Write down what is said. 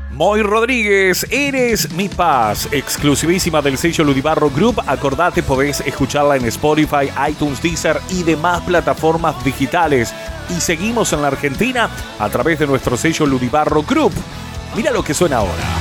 Moy Rodríguez, Eres mi paz, exclusivísima del sello Ludibarro Group. Acordate, podés escucharla en Spotify, iTunes, Deezer y demás plataformas digitales. Y seguimos en la Argentina a través de nuestro sello Ludibarro Group. Mira lo que suena ahora.